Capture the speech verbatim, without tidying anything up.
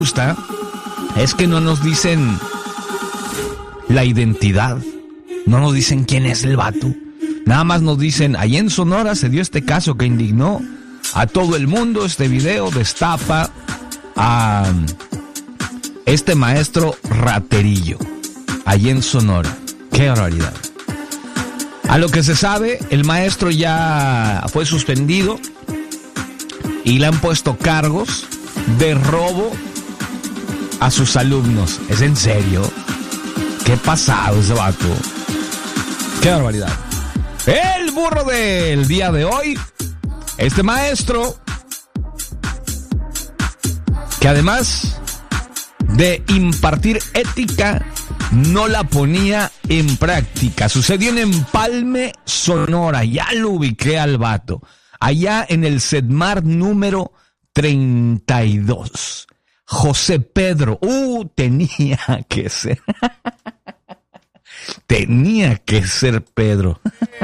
gusta es que no nos dicen la identidad, no nos dicen quién es el vato. Nada más nos dicen, allá en Sonora se dio este caso que indignó a todo el mundo. Este video destapa a este maestro raterillo, allá en Sonora. ¡Qué barbaridad! A lo que se sabe, el maestro ya fue suspendido y le han puesto cargos de robo a sus alumnos. ¿Es en serio? ¿Qué pasado ese vato? ¡Qué barbaridad! El burro del día de hoy, este maestro, que además de impartir ética, no la ponía en práctica. Sucedió en Empalme, Sonora. Ya lo ubiqué al vato. Allá en el Sedmar número treinta y dos. José Pedro. Uh, tenía que ser. Tenía que ser Pedro.